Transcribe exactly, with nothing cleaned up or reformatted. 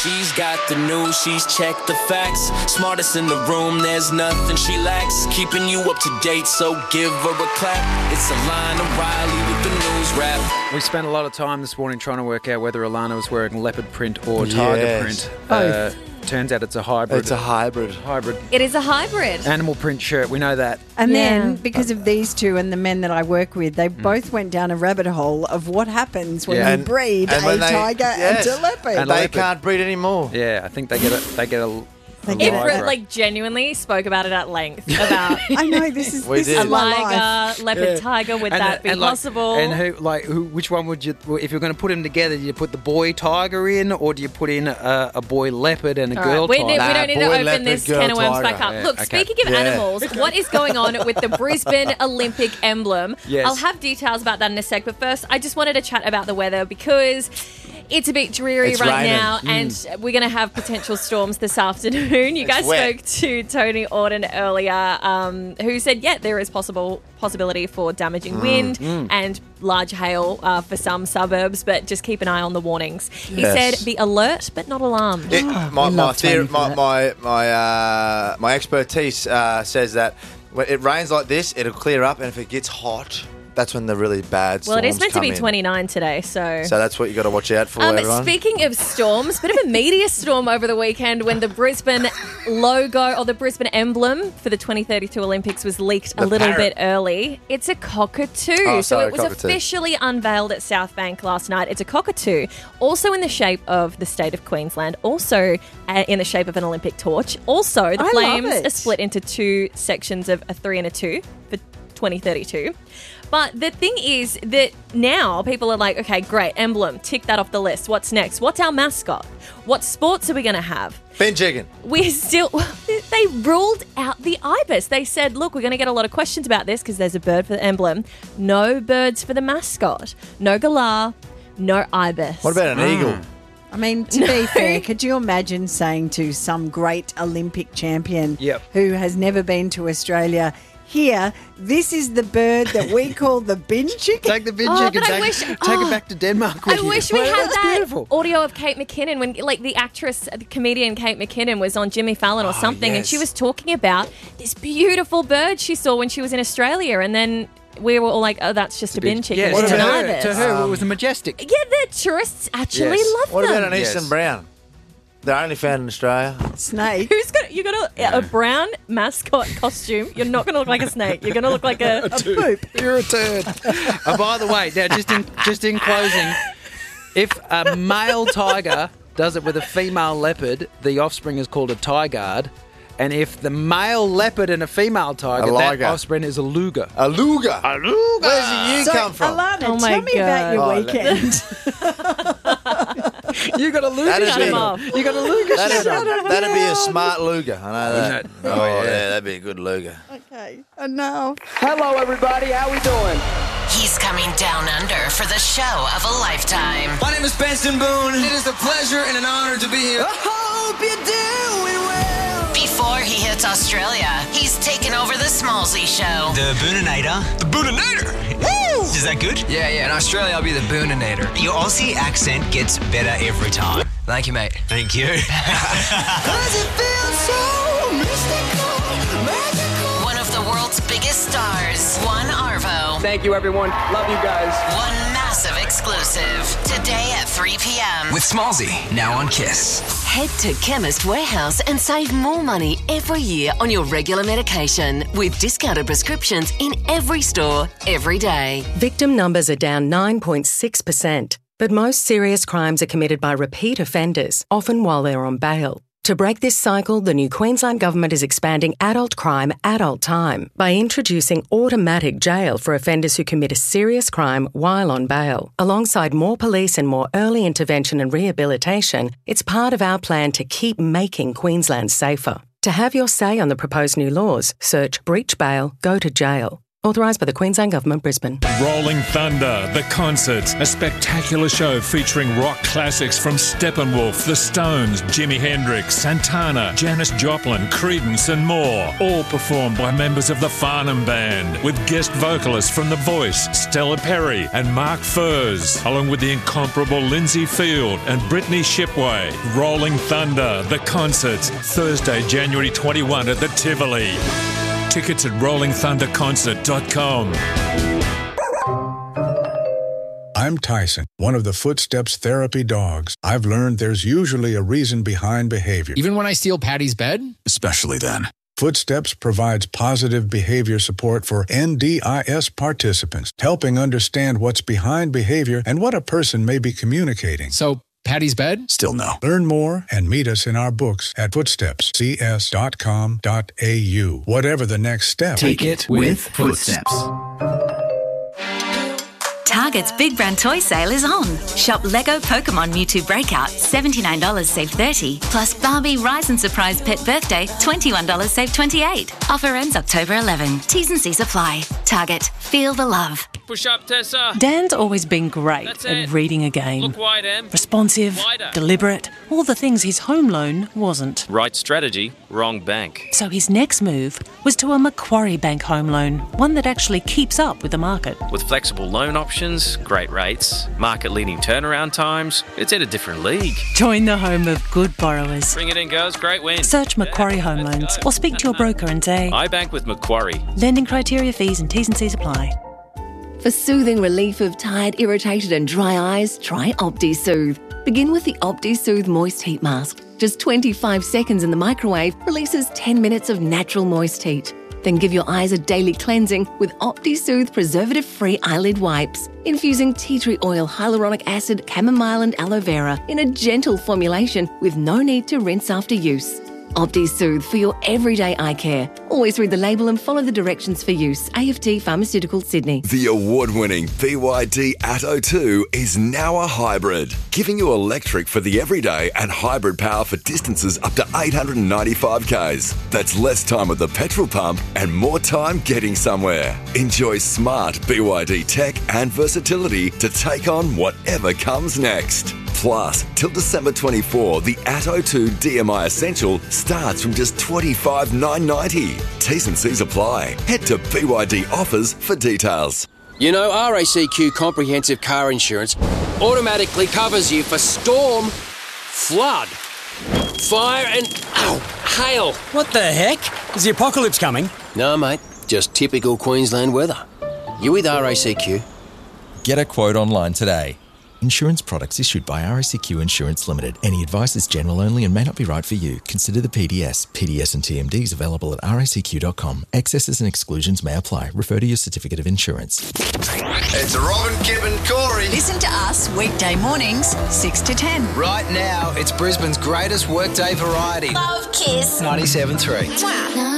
She's got the news, she's checked the facts. Smartest in the room, there's nothing she lacks. Keeping you up to date, so give her a clap. It's Alana Riley with the news wrap. We spent a lot of time this morning trying to work out whether Alana was wearing leopard print or tiger Yes. print. Both. Uh, turns out it's a hybrid. It's a hybrid. hybrid. It is a hybrid. Animal print shirt, we know that. And Yeah. then, because of these two and the men that I work with, they both went down a rabbit hole of what happens when Yeah. you And- breed and a when they- tiger yes. and a leopard. And They leopard. can't breed anymore. Yeah, I think they get a they get a, a get Ifrit, Viagra. like, genuinely spoke about it at length about I know, this is, We this did. is a my life. liger, leopard Yeah. tiger. Would And, that uh, be and like- possible? And who, like, who? Which one would you? If you're going to put them together, do you put the boy tiger in, or do you put in a, a boy leopard and a All girl right, we, tiger? need, we Nah, don't need to boy open leopard, this girl can of worms tiger. back up. Yeah, Look, okay. speaking of Yeah. animals, what is going on with the Brisbane Olympic emblem? Yes. I'll have details about that in a sec, but first I just wanted to chat about the weather because it's a bit dreary It's right raining. now and we're going to have potential storms this afternoon. You guys wet. spoke to Tony Auden earlier um, who said, yeah, there is possible possibility for damaging wind and large hail uh, for some suburbs, but just keep an eye on the warnings. He Yes. said, be alert but not alarmed. It, my we my, love theory, Tony for my that. my my, uh, my expertise uh, says that when it rains like this, it'll clear up, and if it gets hot, that's when the really bad storms Well, it is meant to come be in. twenty-nine today, so... So that's what you got to watch out for, Um, everyone. speaking of storms, bit of a meteor storm over the weekend when the Brisbane logo or the Brisbane emblem for the twenty thirty-two Olympics was leaked a The little parrot. bit early. It's a cockatoo. Oh, so sorry, it was cockatoo. officially unveiled at South Bank last night. It's a cockatoo, also in the shape of the state of Queensland, also uh, in the shape of an Olympic torch. Also, the I love flames it. are split into two sections of a three and a two for twenty thirty-two. But the thing is that now people are like, okay, great, emblem, tick that off the list. What's next? What's our mascot? What sports are we going to have? Fin chicken. We're still, they ruled out the ibis. They said, look, we're going to get a lot of questions about this because there's a bird for the emblem. No birds for the mascot. No galah, no ibis. What about an eagle? I mean, to be fair, could you imagine saying to some great Olympic champion Yep. who has never been to Australia, here, this is the bird that we call the bin chicken? Take the bin Oh, chicken, but I take, wish- take oh. it back to Denmark with I you. wish we Well, had that's that beautiful. audio of Kate McKinnon when, like, the actress, the comedian Kate McKinnon was on Jimmy Fallon or something, and yes. she was talking about this beautiful bird she saw when she was in Australia, and then we were all like, "Oh, that's just a bin chicken." Yes, It's to an her, ibis. to her it was a majestic. Yeah, the tourists actually Yes. love What them. about an Yes. eastern brown? They're only found in Australia. Snake. Who's got you got a, a brown mascot costume? You're not going to look like a snake. You're going to look like a, a Poop. You're a turd. Oh, by the way, now just in just in closing, if a male tiger does it with a female leopard, the offspring is called a tigard. And if the male leopard and a female tiger, A that liger. offspring is a luga. A luga. A luga. Where's the you So, come from? Alana, Oh my tell me about your God. Oh, weekend. You got a luga. That'd Shut be- him off. You got a luga. That'd, shirt. that'd be a smart luga. I know that. Wouldn't it? Oh, Oh, yeah. yeah. that'd be a good luga. Okay, enough. Hello, everybody. How we doing? He's coming down under for the show of a lifetime. My name is Benson Boone. It is a pleasure and an honor to be here. Hope you're doing well. Before he hits Australia, he's taken over the Smallsy show. The Booninator. The Booninator? Woo! Is that good? Yeah, yeah, in Australia I'll be the Booninator. Your Aussie accent gets better every time. Thank you, mate. Thank you. Cause it feels so mystical, magical. One of the world's biggest stars, One Arvo. Thank you, everyone. Love you guys. One massive exclusive. Today at three p.m. With Smallsy, now on Kiss. Head to Chemist Warehouse and save more money every year on your regular medication with discounted prescriptions in every store, every day. Victim numbers are down nine point six percent, but most serious crimes are committed by repeat offenders, often while they're on bail. To break this cycle, the new Queensland Government is expanding adult crime, adult time by introducing automatic jail for offenders who commit a serious crime while on bail. Alongside more police and more early intervention and rehabilitation, it's part of our plan to keep making Queensland safer. To have your say on the proposed new laws, search Breach Bail, Go to Jail. Authorised by the Queensland Government, Brisbane. Rolling Thunder, the concert, a spectacular show featuring rock classics from Steppenwolf, The Stones, Jimi Hendrix, Santana, Janis Joplin, Creedence and more. All performed by members of the Farnham Band, with guest vocalists from The Voice, Stella Perry and Mark Furze, along with the incomparable Lindsay Field and Brittany Shipway. Rolling Thunder, the concert, Thursday, January twenty-first at the Tivoli. Tickets at rolling thunder concert dot com. I'm Tyson, one of the Footsteps therapy dogs. I've learned there's usually a reason behind behavior. Even when I steal Patty's bed? Especially then. Footsteps provides positive behavior support for N D I S participants, helping understand what's behind behavior and what a person may be communicating. So, Patty's bed? Still no. Learn more and meet us in our books at footsteps c s dot com dot a u. Whatever the next step. Take it with Footsteps. Target's Big Brand Toy Sale is on. Shop Lego Pokemon Mewtwo Breakout, seventy-nine dollars save thirty dollars. Plus Barbie Rise and Surprise Pet Birthday, twenty-one dollars save twenty-eight dollars. Offer ends October eleventh. T's and C's apply. Target. Feel the love. Push up, Tessa. Dan's always been great That's at it. reading a game. Look wide, Em. Responsive, Wider. deliberate, all the things his home loan wasn't. Right strategy, wrong bank. So his next move was to a Macquarie Bank home loan, one that actually keeps up with the market. With flexible loan options, great rates, market-leading turnaround times, it's in a different league. Join the home of good borrowers. Bring it in, girls. Great win. Search Macquarie Home Loans or speak to your broker and say, I bank with Macquarie. lending criteria, fees and T's and C's apply. For soothing relief of tired, irritated and dry eyes, try OptiSoothe. Begin with the OptiSoothe Moist Heat Mask. Just twenty-five seconds in the microwave releases ten minutes of natural moist heat. Then give your eyes a daily cleansing with OptiSoothe preservative-free eyelid wipes, infusing tea tree oil, hyaluronic acid, chamomile and aloe vera in a gentle formulation with no need to rinse after use. OptiSoothe for your everyday eye care. Always read the label and follow the directions for use. A F T Pharmaceuticals, Sydney. The award-winning B Y D Atto two is now a hybrid, giving you electric for the everyday and hybrid power for distances up to eight hundred ninety-five kays. That's less time at the petrol pump and more time getting somewhere. Enjoy smart B Y D tech and versatility to take on whatever comes next. Plus, till December twenty-fourth, the Atto two D M I Essential starts from just twenty-five thousand nine hundred ninety dollars. T's and C's apply. Head to B Y D Offers for details. You know, R A C Q Comprehensive Car Insurance automatically covers you for storm, flood, fire and, ow, hail. What the heck? Is the apocalypse coming? No, mate, just typical Queensland weather. You with R A C Q? Get a quote online today. Insurance products issued by R A C Q Insurance Limited. Any advice is general only and may not be right for you. Consider the P D S. P D S and T M Ds available at R A C Q dot com. Excesses and exclusions may apply. Refer to your certificate of insurance. It's Robin, Kip and Corey. Listen to us weekday mornings, six to ten. Right now, it's Brisbane's greatest workday variety. Love Kiss. ninety-seven point three.